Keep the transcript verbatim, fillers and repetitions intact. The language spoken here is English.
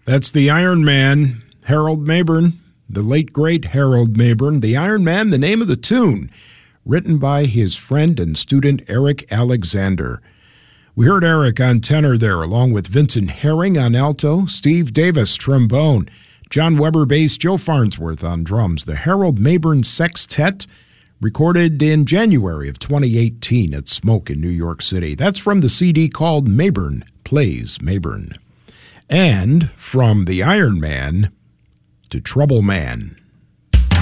That's the Iron Man, Harold Mabern, the late, great Harold Mabern. The Iron Man, the name of the tune, written by his friend and student Eric Alexander. We heard Eric on tenor there, along with Vincent Herring on alto, Steve Davis trombone, John Weber bass, Joe Farnsworth on drums. The Harold Mabern Sextet, recorded in January of twenty eighteen at Smoke in New York City. That's from the C D called Mabern Plays Mabern. And from the Iron Man to Trouble Man.